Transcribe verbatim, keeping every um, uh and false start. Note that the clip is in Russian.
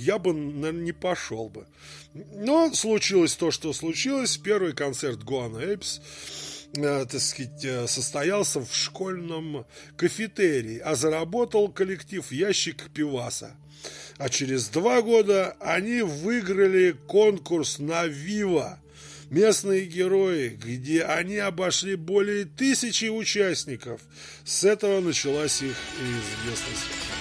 я бы, наверное, не пошел бы. Но случилось то, что случилось. Первый концерт Гуано Эйпс, э, так сказать, э, состоялся в школьном кафетерии, а заработал коллектив ящик пиваса. А через два года они выиграли конкурс на Вива «Местные герои», где они обошли более тысячи участников. С этого началась их известность.